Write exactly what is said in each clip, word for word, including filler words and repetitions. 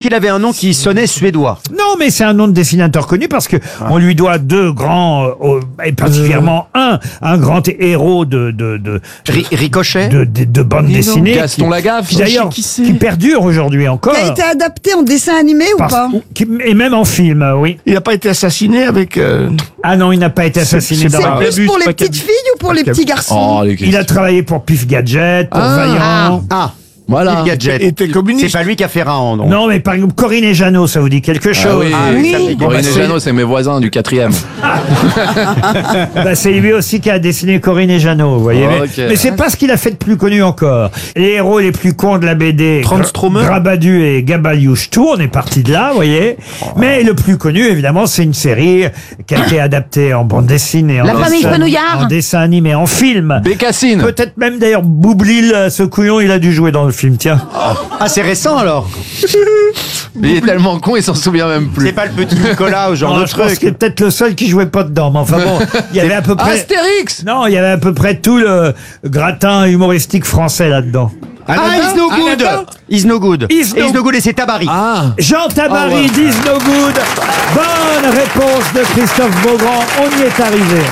qu'il avait un nom qui sonnait suédois. Non, mais c'est un nom de dessinateur connu parce que on lui doit deux grands, euh, et particulièrement un, un grand héros de de de Ri- Ricochet. de, de, de bande dessinée. Gaston qui- Lagaffe. Qui d'ailleurs, Qui c'est qui perdure aujourd'hui encore. Qui a été adapté en dessin animé ou Parce- pas? ou- qui- et même en film, oui. Il n'a pas été assassiné avec... euh, Ah non, il n'a pas été assassiné c'est dans C'est la... pas- plus pour les pas petites Cabu. filles ou pour les petits garçons? Oh, les Il a travaillé pour Pif Gadget, pour Vaillant. Ah, Voilà. Pif Gadget. Il était communiste. C'est pas lui qui a fait Rahan, donc. Non, mais par exemple, Corinne et Jeannot, ça vous dit quelque Ah chose? oui, Ah oui, ça me dit- Corinne bah, et c'est- Jeannot, c'est mes voisins du quatrième. Bah, c'est lui aussi qui a dessiné Corinne et Jeannot, vous voyez. Oh, mais ok. mais c'est pas ce qu'il a fait de plus connu encore. Les héros les plus cons de la B D, Transtromer. Grabadu et Gabaliouche-Tout, on est parti de là, vous voyez. Mais le plus connu, évidemment, c'est une série qui a été adaptée en bande dessinée, en, La famille dessin, Fenouillard. en dessin animé, en film. Bécassine. Peut-être même d'ailleurs Boublil, ce couillon, il a dû jouer dans le film, tiens. Ah, c'est récent alors. Il est tellement con, il s'en souvient même plus. C'est pas le petit Nicolas ou genre Non, de je pense truc. qu'il est peut-être le seul qui jouait pas dedans, mais enfin bon, il y avait à peu près... Astérix. Non, il y avait à peu près tout le gratin humoristique français là-dedans. Ah, Is No Good. Is No Good. Is no- Is No Good et c'est Tabary. Ah. Jean Tabary, Ah ouais. Is No Good. Bonne réponse de Christophe Beaugrand. On y est arrivé.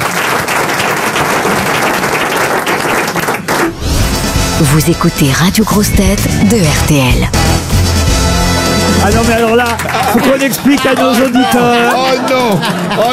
Vous écoutez Radio Grosse Tête de R T L. Ah non, mais alors là, faut qu'on explique à nos auditeurs. Oh non. Oh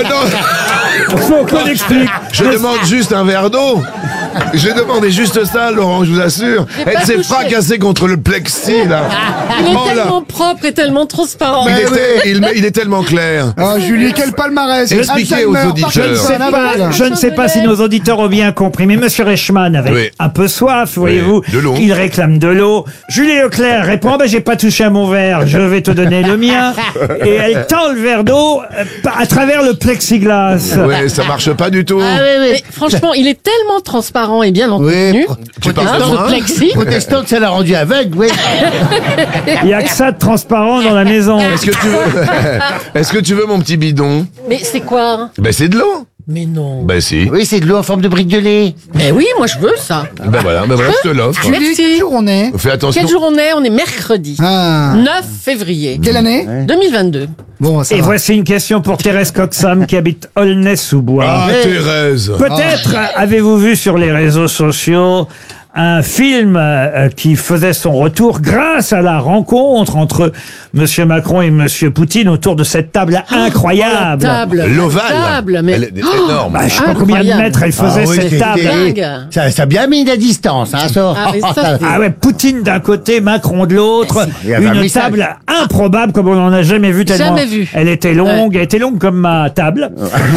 non. Faut qu'on explique. Je demande juste un verre d'eau. J'ai demandé juste ça, Laurent, je vous assure. J'ai Elle pas s'est touché. fracassée contre le plexi, là. Il est Oh là. tellement propre et tellement transparent. Il, était- il, il est tellement clair. Ah, Julie, quel palmarès! Expliquez aux Alzheimer, auditeurs. Je ne sais pas, je ne sais pas si nos auditeurs ont bien compris, mais Monsieur Reichmann avait Oui. un peu soif, voyez-vous. de l'eau. Il réclame de l'eau. Julie Leclerc répond, ben, j'ai pas touché à mon verre, je vais te donner le mien. Et elle tend le verre d'eau euh, à travers le plexiglas. Ouais, ça marche pas du tout. Ah oui, oui. Franchement, il est tellement transparent et bien entretenu. Tu parles de Hein, moi ce plexi. Protestante, ça l'a rendu aveugle, oui. Il y a que ça de transparent dans la maison. Est-ce que tu veux, est-ce que tu veux mon petit bidon? Mais c'est quoi? Ben c'est de l'eau. Mais non. Ben si. Oui, c'est de l'eau en forme de brique de lait. Mais oui, moi je veux ça. Ben voilà, ben voilà, je te l'offre. Merci. Jour on est. Fais attention. Quel jour on est? On est mercredi. Ah. neuf février Quelle année? deux mille vingt-deux. Bon, ça Et va. voici une question pour Thérèse Coxam qui habite Aulnay-sous-Bois. Ah, Thérèse. Peut-être avez-vous vu sur les réseaux sociaux un film euh, qui faisait son retour grâce à la rencontre entre Monsieur Macron et Monsieur Poutine autour de cette table incroyable. Oh, la table. L'ovale. La table, mais... Elle est énorme. Bah, je sais pas combien de Incroyable. mètres elle faisait Ah oui, cette c'était- table. Dingue. Ça, ça a bien mis la distance, hein, ça. Ah, mais ça, c'est- Ah ouais, Poutine d'un côté, Macron de l'autre. Il y avait un Une message. table improbable comme on n'en a jamais vu tellement. Jamais vu. Elle était longue, elle était longue comme ma table,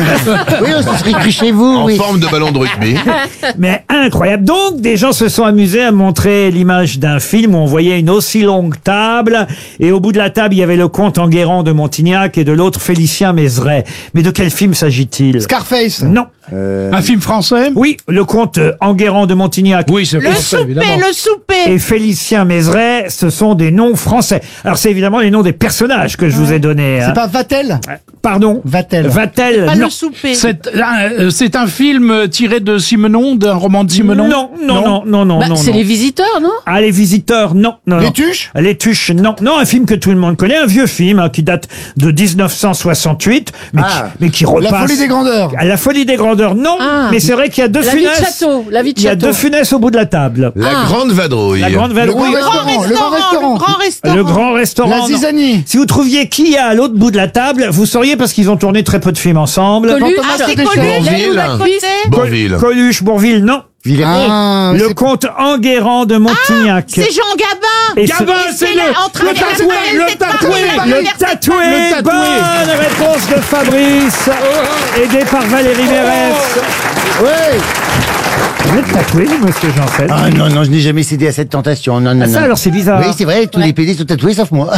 Oui, on se serait cru chez vous, En oui. forme de ballon de rugby. mais incroyable. Donc, des gens se sont amusés à montrer l'image d'un film où on voyait une aussi longue table et au bout de la table, il y avait le comte Enguerrand de Montignac et de l'autre Félicien Mézeray. Mais de quel film s'agit-il? Scarface. Non. Un film français? Oui, le comte Enguerrand de Montignac. Oui, c'est français, évidemment. le souper. Et Félicien Mézeray, ce sont des noms français. Alors c'est évidemment les noms des personnages que je vous ai donnés. hein. C'est pas Vatel? Pardon. Vatel. Vatel. Pas non. le souper. C'est un, c'est un film tiré de Simenon, d'un roman de Simenon? Non, non, non, non, non, Bah, non. c'est non. les visiteurs, non? Ah, les visiteurs, non, non. Les non. Tuches? Les Tuches, non. Non, un film que tout le monde connaît, un vieux film hein, qui date de dix-neuf cent soixante-huit, mais, Ah. qui, mais qui repasse. La folie des grandeurs. À la folie des grandeurs, non. Ah. Mais c'est vrai qu'il y a deux La vie de funesses. château. La vie de Il y a château. deux funesses au bout de la table. La Ah. grande vadrouille. La grande Le grand vadrouille. restaurant. Le grand restaurant. restaurant. Le grand restaurant. La non. zizanie. Si vous trouviez qui est à l'autre bout de la table, vous sauriez parce qu'ils ont tourné très peu de films ensemble. Coluche. Thomas Ah, c'est Deschamps. Coluche. Bourvil. Col- Bourville. Coluche, Bourville, non. Ah, Le c'est- comte Enguerrand de Montignac. C'est Jean Gabin. Et Gabin, ce- c'est le, le tatoué, le tatoué. Le tatoué. Le tatoué. Bonne réponse de Fabrice. Aidé par Valérie Mérès. Oui. Vous êtes tatoué, vous, monsieur Janssen? Ah non, non, je n'ai jamais cédé à cette tentation. Non, non, Ah, non. ça, alors, c'est bizarre. Oui, c'est vrai, tous les P D sont tatoués sauf moi.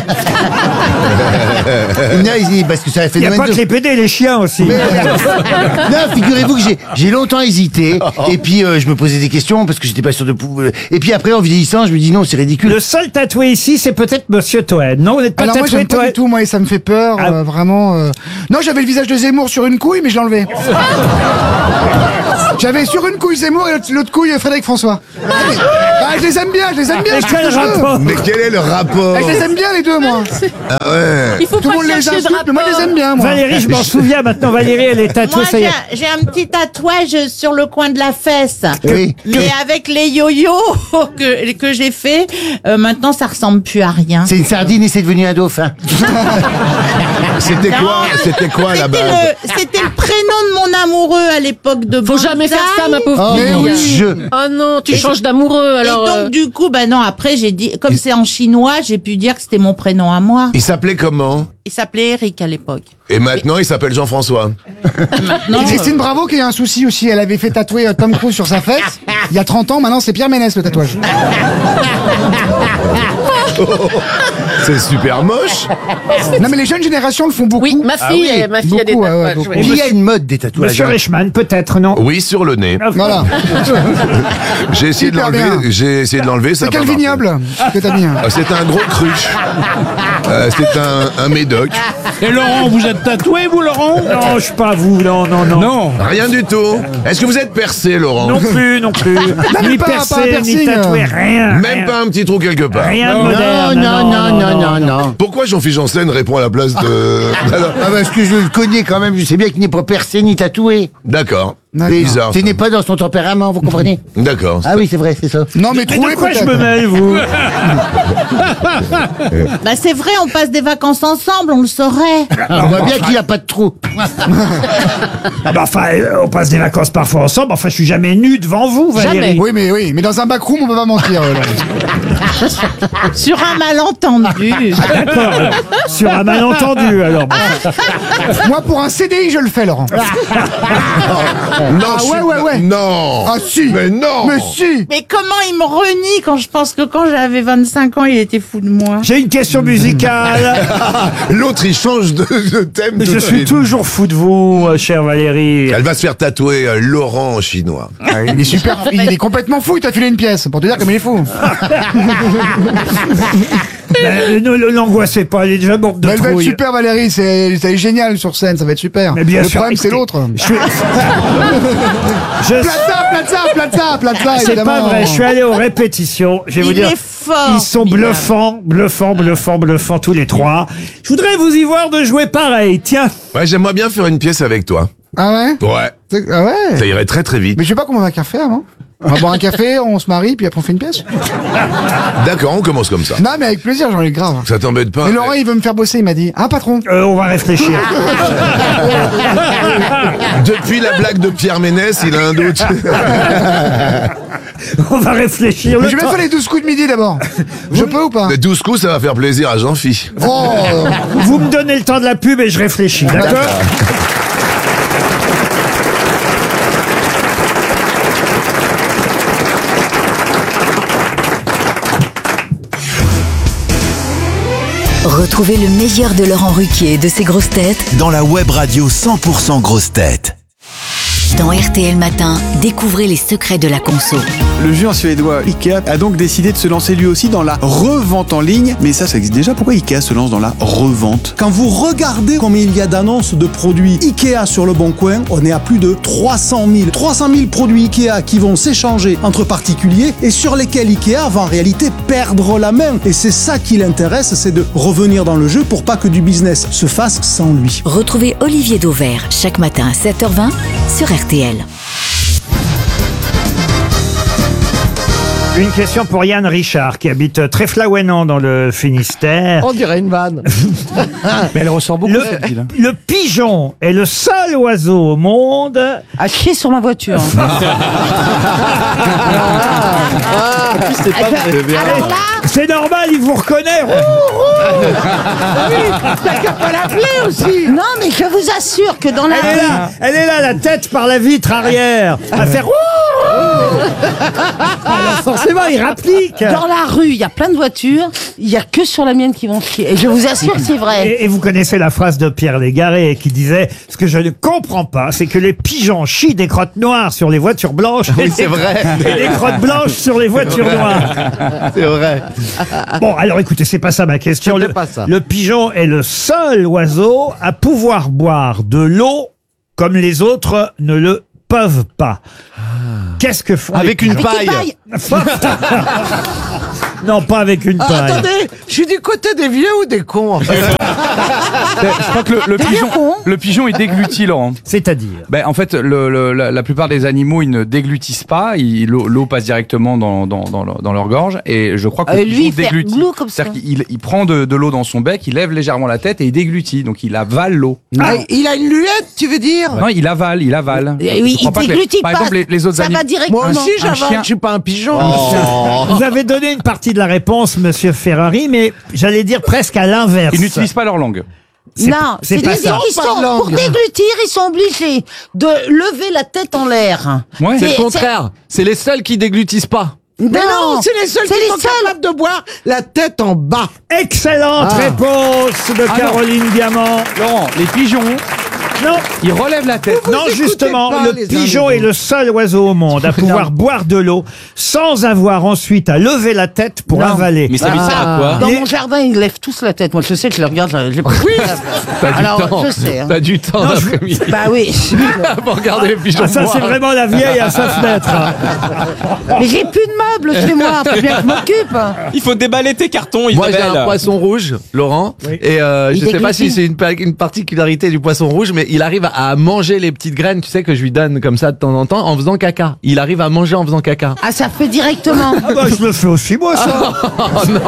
Non, ils- parce que ça a fait Il n'y a pas que les P D, les chiens aussi. Non, figurez-vous que j'ai- j'ai longtemps hésité. Et puis, euh, je me posais des questions parce que j'étais pas sûr de pouvoir. Et puis après, en vieillissant, je me dis non, c'est ridicule. Le seul tatoué ici, c'est peut-être monsieur Toen. Non, vous n'êtes pas Alors moi tatoué, j'aime pas Toen? du tout, moi et ça me fait peur, Ah. euh, vraiment. euh. Non, j'avais le visage de Zemmour sur une couille, mais je l'ai enlevé. J'avais sur une couille Zemmour et l'autre- l'autre couille Frédéric François. Bah, je les aime bien, je les aime bien. Et je fais quel ce que je veux. rapport? Mais quel est le rapport? Bah, je les aime bien les deux, moi. Ah ouais. Il faut Tout le pas monde les chercher de insulte, mais moi je les aime bien, moi. Valérie, je m'en souviens maintenant. Valérie, elle est tatouée, Moi, ça y j'ai est. un, j'ai un petit tatouage sur le coin de la fesse. Oui. Mais avec les yo-yo que, que j'ai fait, euh, maintenant, ça ressemble plus à rien. C'est une sardine et c'est devenu un dauphin. C'était quoi? C'était quoi à la C'était base? le, c'était le prénom de mon amoureux à l'époque de Faut jamais faire ça, ma pauvre Oh fille. mon oui. Dieu. Oh non, tu changes d'amoureux, Et alors. donc, euh, du coup, bah non, après, j'ai dit, comme c'est en chinois, j'ai pu dire que c'était mon prénom à moi. Il s'appelait comment? Il s'appelait Eric à l'époque. Et maintenant, il s'appelle Jean-François. Maintenant, Et Christine Bravo qui a un souci aussi, elle avait fait tatouer euh, Tom Cruise sur sa fesse. Il y a trente ans, maintenant c'est Pierre Ménès le tatouage. C'est super moche. Non mais les jeunes générations le font beaucoup. Oui, ma fille, oui. euh, ma fille a des Beaucoup, ouais, ouais, tatouages. beaucoup. oui. Il y a une mode des tatouages. Monsieur hein. Reichmann, peut-être, non? Oui, sur le nez. Voilà. J'ai essayé de Super l'enlever. bien. J'ai essayé de l'enlever. Ça C'est a quel pas marché. vignoble que t'as mis hein Ah, c'est un gros cruche. Euh, c'est un, un médoc. Et Laurent, vous êtes tatoué, vous, Laurent? Non, je suis pas vous, non, non, non. Non. Rien du tout. Est-ce que vous êtes percé, Laurent? Non plus, non plus. mais Ni pas- pas un percé, ni piercing, tatoué, euh. rien. Même rien. pas un petit trou quelque part. Rien de Non, moderne. non, non, non, non, non. Pourquoi Jean-Philippe Janssen répond à la place de... Alors, Ah, parce que je le connais quand même, je sais bien qu'il n'est pas percé ni tatoué. D'accord. D'accord. Bizarre. Ce ça. n'est pas dans son tempérament, vous comprenez? D'accord. Ah oui, c'est vrai, c'est ça. Non mais Mais troué de quoi je peut-être. me mêle, vous? bah c'est vrai, on passe des vacances ensemble, on le saurait. On voit bien qu'il n'y a pas de trou. Ah bah, enfin, euh, on passe des vacances parfois ensemble. Enfin, je suis jamais nu devant vous, Valérie. Jamais. Oui mais oui, mais dans un backroom on peut pas mentir. euh, là. Sur un malentendu. D'accord. alors. Sur un malentendu, alors. bon. Moi pour un C D I je le fais Laurent. Non, Ah je suis- ouais, ouais, ouais. Non. Ah si. Mais non. Mais si. Mais comment il me renie quand je pense que quand j'avais vingt-cinq ans, il était fou de moi. J'ai une question musicale. L'autre, il change de, de thème. tout Je de suis suite. toujours fou de vous, euh, chère Valérie. Elle va se faire tatouer euh, Laurent en chinois. Ah, il est super, il est complètement fou, il t'a filé une pièce pour te dire comme il est fou. Mais, ne ne l'angoissez pas, elle est déjà morte de Mais elle va être trouille. super Valérie, c'est c'est génial sur scène, ça va être super. Mais bien Le sûr, problème c'est écoutez, l'autre. Je suis... Je- Plaza, plaza, plaza, plaza, C'est évidemment. pas vrai, je suis allé aux répétitions. Je vais vous Il dire, est fort. ils sont Bilal. bluffants, bluffants, bluffants, bluffants tous les trois. Je voudrais vous y voir de jouer pareil. Tiens, Ouais, j'aimerais bien faire une pièce avec toi. Ah ouais Ouais. C'est- Ah ouais Ça irait très très vite. Mais je sais pas comment on va faire faire, non On va boire un café, on se marie, puis après on fait une pièce. D'accord, on commence comme ça. Non mais avec plaisir, j'en ai grave. Ça t'embête pas? Mais Laurent il veut me faire bosser, il m'a dit. Ah patron euh, on va réfléchir. Depuis la blague de Pierre Ménès, il a un doute. On va réfléchir. Mais Le je vais temps- faire les douze coups de midi d'abord. Je peux ou pas Les douze coups, ça va faire plaisir à Jean-Phi. Oh Vous me donnez le temps de la pub et je réfléchis, d'accord? Retrouvez le meilleur de Laurent Ruquier et de ses grosses têtes Dans la web radio cent pour cent grosses têtes. dans R T L Matin. Découvrez les secrets de la conso. Le géant suédois Ikea a donc décidé de se lancer lui aussi dans la revente en ligne. Mais ça, ça existe déjà. Pourquoi Ikea se lance dans la revente? Quand vous regardez combien il y a d'annonces de produits Ikea sur le Bon Coin, on est à plus de trois cent mille. trois cent mille produits Ikea qui vont s'échanger entre particuliers et sur lesquels Ikea va en réalité perdre la main. Et c'est ça qui l'intéresse, c'est de revenir dans le jeu pour pas que du business se fasse sans lui. Retrouvez Olivier Dauvert chaque matin à sept heures vingt sur R T L. Une question pour Yann Richard qui habite Tréflaouénan dans le Finistère. On dirait une vanne. Mais elle ressort beaucoup Le, cette ville. le pigeon est le seul oiseau au monde À chier sur ma voiture. C'est pas très bien. C'est normal, il vous reconnaît. T'as qu'à pas l'appeler aussi. Non, mais je vous assure que dans la Elle est là, elle est là, la tête par la vitre arrière, à faire. Alors forcément, il rapplique. Dans la rue, il y a plein de voitures, il y a que sur la mienne qui vont chier. Et je vous assure, c'est vrai. Et, et vous connaissez la phrase de Pierre Légaré qui disait « Ce que je ne comprends pas, c'est que les pigeons chient des crottes noires sur les voitures blanches et, Oui, des- c'est vrai. et des crottes blanches sur les voitures noires. C'est vrai. » Bon, alors écoutez, c'est pas ça ma question. C'était Le, pas ça. le pigeon est le seul oiseau à pouvoir boire de l'eau comme les autres ne le peuvent pas. Qu'est-ce que font Avec les une pigeons? paille. Non, pas avec une Ah, paille. attendez, je suis du côté des vieux ou des cons en fait. Je crois que le, le pigeon, le pigeon il déglutit, Laurent. C'est-à-dire ben, en fait, le, le, la, la plupart des animaux, ils ne déglutissent pas. Ils- L'eau l'eau passe directement dans, dans, dans, leur- dans leur gorge. Et je crois que Ah, le et lui, pigeon il fait déglutit. glou comme ça. C'est-à-dire qu'il il prend de, de l'eau dans son bec, il lève légèrement la tête et il déglutit. Donc il avale l'eau. Ah, il a une luette, tu veux dire? Non, il avale, il avale. Eh oui, Je crois il pas que les- déglutit Par pas. exemple, les, les autres Ça animaux. va directement. Moi aussi Un j'avale, chien. je suis pas un pigeon. Vous avez donné une partie de la réponse, Monsieur Ferrari, mais j'allais dire presque à l'inverse. Ils n'utilisent pas leur langue. C'est- Non, c'est c'est pas des ça. ils sont, Pas de langue. pour déglutir, ils sont obligés de lever la tête en l'air. Ouais. C'est le contraire. C'est les seuls qui déglutissent pas. Non, Mais non, c'est les seuls c'est qui les sont seuls. capables de boire la tête en bas. Excellente Ah. réponse de Ah non. Caroline Diamant. Laurent, les pigeons, Non, ils relèvent la tête. non, écoutez justement, pas le les pigeon animaux. est le seul oiseau au monde à pouvoir boire de l'eau sans avoir ensuite à lever la tête pour Non. avaler. Mais ça lui sert à quoi Dans Les- mon jardin, ils lèvent tous la tête. Moi, je sais que je les regarde. je- j'ai pas- T'as du Alors, temps. je sais. hein. T'as du temps Non, je- l'après-midi. Bah oui. Pour regarder les pigeons Ah, ça, c'est boire. vraiment la vieille à sa fenêtre. Mais j'ai plus de meubles chez moi. Faut bien que je m'occupe. Il faut déballer tes cartons, Moi j'ai Isabelle. un poisson rouge, Laurent, Oui. et euh, Il je sais pas si déglutit. c'est une, pa- une particularité du poisson rouge, mais il arrive à, à manger les petites graines, tu sais, que je lui donne comme ça de temps en temps, en faisant caca. Il arrive à manger en faisant caca. Ah, ça fait directement. Ah bah, je le fais aussi, moi, ça. Oh non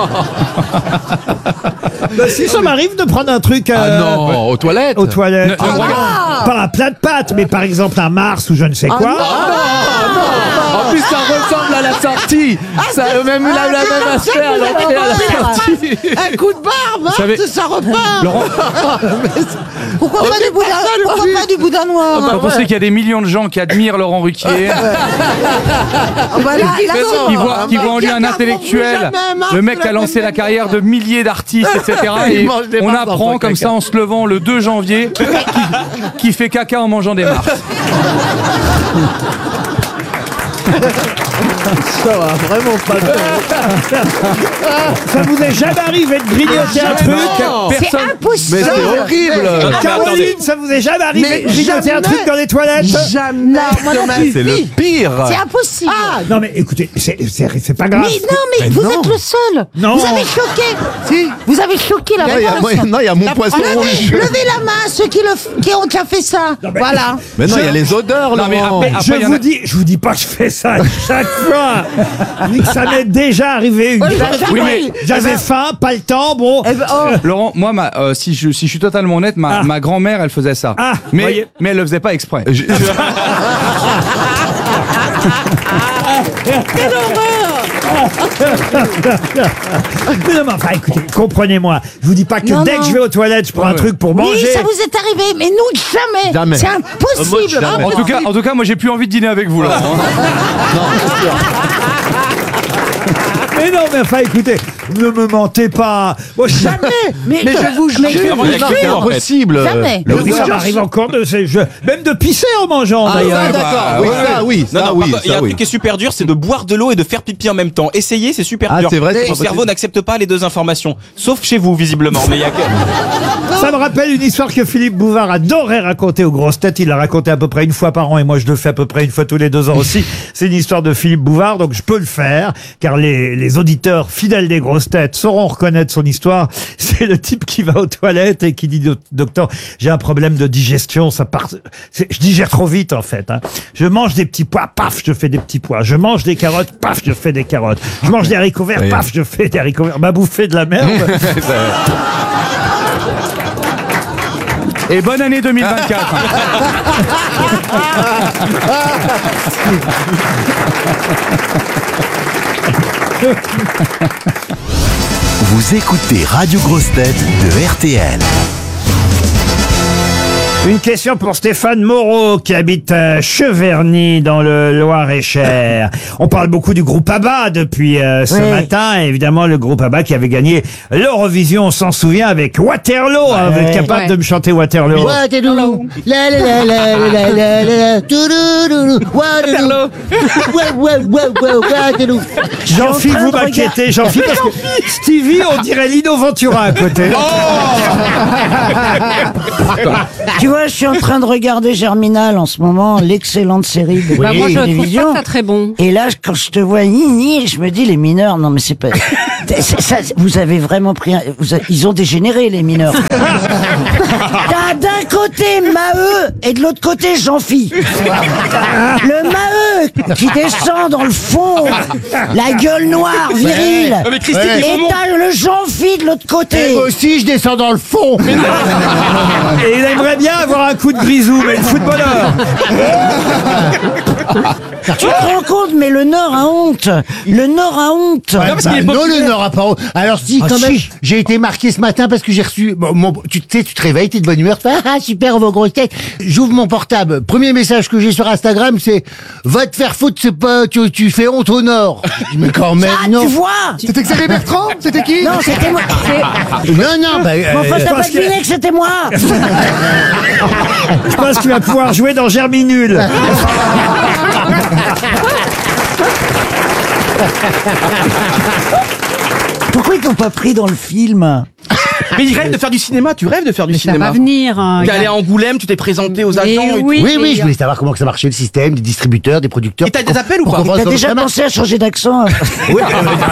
Bah, si ça m'arrive de prendre un truc euh, Ah non, aux toilettes aux toilettes. Ne- ne regarde- Ah. Pas un plat de pâtes, mais par exemple un Mars ou je ne sais quoi. En plus ça ressemble à la sortie. Ça a même la, la même aspect à l'entrée à la sortie. Un coup de barbe, savez- hein, ça repart. Laurent, Pourquoi pas du boudin, pourquoi pas du boudin noir? quand on sait qu'il y a des millions de gens qui admirent Laurent Ruquier, Ah, bah là, là, qui non. voient, qui voient en lui un intellectuel, le mec qui a lancé la carrière de milliers d'artistes, et cetera. Il Et mange des on Mars dans apprend son comme caca. ça en se levant le deux janvier qui, qui fait caca en mangeant des Mars. Ça va vraiment pas de Ça vous est jamais arrivé de grignoter un truc? C'est Personne. impossible. Mais c'est horrible. Non, mais Caroline, attendez. ça vous est jamais arrivé Mais de grignoter un jamais. truc dans les toilettes? Jamais. moi non plus. C'est le pire. C'est impossible. Non mais écoutez, c'est c'est- c'est pas grave. Mais non, mais vous êtes le seul. Non. Vous avez choqué. Si. Vous avez choqué la Non, il y a- France. moi, non, il y a mon poisson Levez, rouge. levez la main, ceux qui, le, f- qui ont déjà fait ça. Voilà. Mais non, il y a les odeurs, Non, mais Laurent. après- Je il y en vous a- dis, je vous dis pas que je fais ça chaque fois. Je dis que ça m'est déjà arrivé une Oui, fois. bah, Oui, mais- J'avais faim, pas le temps, bon. Eh ben, oh. Laurent, moi, ma, euh, si, je, si je suis totalement honnête, ma, Ah. ma grand-mère, elle faisait ça. Ah, mais, voyez. mais elle le faisait pas exprès. Je- Mais non, mais enfin, écoutez, comprenez-moi. Je vous dis pas que Non, dès non. que je vais aux toilettes, je prends un truc pour Oui, manger. ça vous est arrivé, mais nous, jamais. Jamais. C'est impossible. En tout cas, en tout cas, moi, j'ai plus envie de dîner avec vous, Laurent. Mais non, mais enfin, écoutez, ne me mentez pas. Moi, je- Jamais. Mais, Mais je vous jure, mais- Vraiment, il y a non, que c'est vous, en fait. impossible. Jamais. Mais oui, ça m'arrive encore de ces jeux. Même de pisser en mangeant, Ah, d'ailleurs. ça, d'accord. Oui, ça, oui, Non, ça, non, oui, par contre, il y a ça, un oui. truc qui est super dur, c'est de boire de l'eau et de faire pipi en même temps. Essayez, c'est super Ah, dur. c'est vrai, c'est Ton pas cerveau possible. n'accepte pas les deux informations. Sauf chez vous, visiblement. Mais il y a que... Ça me rappelle une histoire que Philippe Bouvard adorait raconter aux grosses têtes. Il l'a raconté à peu près une fois par an et moi je le fais à peu près une fois tous les deux ans aussi. C'est une histoire de Philippe Bouvard, donc je peux le faire car les, les auditeurs fidèles des grosses têtes sauront reconnaître son histoire. C'est le type qui va aux toilettes et qui dit "Doc- docteur, j'ai un problème de digestion, ça part, c'est- je digère trop vite en fait. hein. Je mange des petits pois, paf, je fais des petits pois. Je mange des carottes, paf, je fais des carottes. Je mange des haricots verts, paf, je fais des haricots verts. M'a bouffé de la merde." Et bonne année deux mille vingt-quatre. Vous écoutez Radio Grosse Tête de R T L. Une question pour Stéphane Moreau qui habite à Cheverny dans le Loir-et-Cher. On parle beaucoup du groupe ABBA depuis euh, ce Oui. matin. Et évidemment, le groupe ABBA qui avait gagné l'Eurovision, on s'en souvient, avec Waterloo. hein. Vous êtes capable Ouais. de me chanter Waterloo? Waterloo, la la la la la la la la, touloulou, Waterloo, Wa- wa- wa- wa- Waterloo. Jean-Philippe, vous m'inquiétez, Jean-Philippe, parce que Stevie, on dirait Lino Ventura à côté. Oh Tu vois, je suis en train de regarder Germinal en ce moment, l'excellente série de Bah, moi, je trouve télévision. pas ça très bon. Et là, quand je te vois ni je me dis les mineurs, non mais c'est pas. c'est- ça, vous avez vraiment pris. Un, vous avez- ils ont dégénéré les mineurs. T'as d'un côté Maheu et de l'autre côté Jean-Phi. Le Maheu qui descend dans le fond, la gueule noire, virile. Ouais. Mais Christine, il faut Et t'as le Jean-Phi de l'autre côté. Et moi aussi, je descends dans le fond. Et il aimerait bien avoir un coup de grisou, mais le footballeur. Tu te rends compte, mais le Nord a honte. Le Nord a honte. Ouais, bah, non, le Nord a pas honte. Alors si, Ah, quand si. même, j'ai été marqué ce matin parce que j'ai reçu... Bon, mon- tu sais, tu te réveilles, t'es de bonne humeur, tu fais, ah super, vos grosses têtes. J'ouvre mon portable. Premier message que j'ai sur Instagram, c'est « Va te faire foutre, c'est pas... Tu, tu fais honte au Nord. » Mais quand même, Ah, non. tu vois. C'était Xavier Bertrand? C'était qui? Non, c'était moi. Non, non, bah... Mais enfin, euh, t'as pas parce que- deviné que c'était moi. Je pense qu'il va pouvoir jouer dans Germinul. Pourquoi ils t'ont pas pris dans le film? Mais il rêve de faire du cinéma, tu rêves de faire du Mais ça cinéma. va venir. hein. T'es allé à Angoulême, tu t'es présenté aux Mais agents. et oui. tout. Oui, oui, je voulais savoir comment que ça marchait, le système, des distributeurs, des producteurs. Et t'as des appels ou Pour pas comprendre T'as comment déjà ça marche. pensé à changer d'accent? Oui.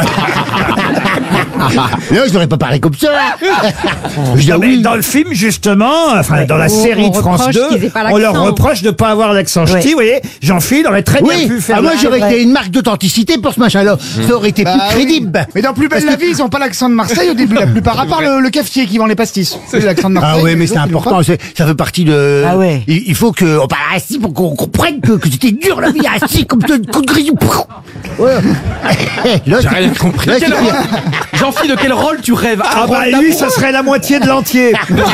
Non, je n'aurais pas parlé comme ça. Je dis, Non, ah mais oui. dans le film, justement, enfin, dans la On- série on de France reproche deux, qu'ils aient pas on leur l'accent. reproche de ne pas avoir l'accent ch'ti. Ouais. Vous voyez, Jean-Phil aurait très bien Oui, pu faire ah, moi le- j'aurais vrai. été une marque d'authenticité pour ce machin-là. Ça aurait été Bah plus oui. crédible. Mais dans Plus belle la vie, ils ont pas l'accent de Marseille au début, la plupart, à part le, le cafetier qui vend les pastis. C'est l'accent de Marseille. Ah ouais, mais les c'est autres, ils l'ont important, c'est- ça fait partie de... Ah ouais. Il, il faut qu'on parle assis pour qu'on comprenne que, que c'était dur la vie, assis comme ça, coup de grisou. Ouais. Là, J'ai rien compris. là, Quel c'est- rôle- Jean-Philippe, de quel rôle tu rêves Ah Un bah rôle lui, d'amour ça serait la moitié de l'entier.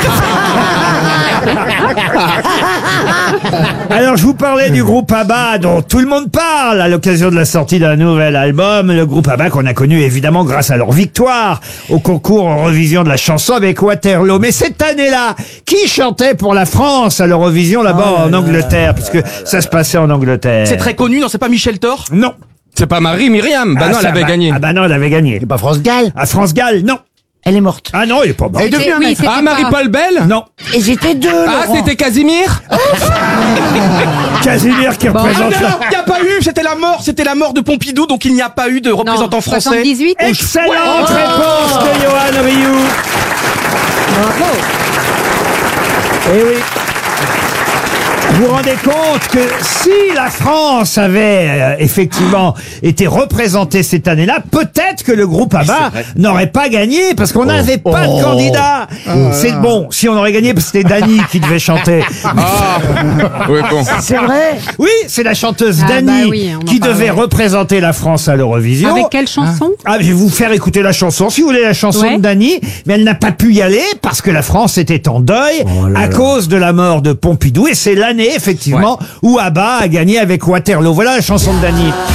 Alors je vous parlais du groupe ABBA dont tout le monde parle à l'occasion de la sortie d'un nouvel album. Le groupe ABBA qu'on a connu évidemment grâce à leur victoire au concours Eurovision de la chanson avec Waterloo. Mais cette année-là, qui chantait pour la France à l'Eurovision là-bas en Angleterre, puisque ça se passait en Angleterre. C'est très connu, non, c'est pas Michel Thor Non. C'est pas Marie Myriam. Bah Ah, non, elle ça, avait bah- gagné. Ah bah non, elle avait gagné. C'est pas France Gall. À France Gall, non. Elle est morte. Ah non, il est pas mort. Elle est devenue un Oui, mec. c'était Ah, pas- Marie-Paul Bell. Non. Et j'étais deux, Ah, Laurent. c'était Casimir. Casimir qui Ah représente la... non, il n'y a pas eu, c'était la mort, c'était la mort de Pompidou, donc il n'y a pas eu de représentant français. soixante-dix-huit. Excellente Ouais. réponse de Johan Rioux. Bravo. Eh oui. Vous vous rendez compte que si la France avait euh, effectivement été représentée cette année-là, peut-être que le groupe ABBA n'aurait pas gagné parce qu'on n'avait pas de Oh. candidat. C'est bon, si on aurait gagné parce que c'était Dany qui devait chanter. Ah. Oui, bon. C'est vrai. Oui, c'est la chanteuse Ah, Dany bah oui, on en qui parlait. devait représenter la France à l'Eurovision. Avec quelle chanson? Ah, je vais vous faire écouter la chanson, si vous voulez, la chanson Ouais. de Dany, mais elle n'a pas pu y aller parce que la France était en deuil à cause de la mort de Pompidou, et c'est l'année, effectivement, où ABBA a gagné avec Waterloo. Voilà la chanson de Dany.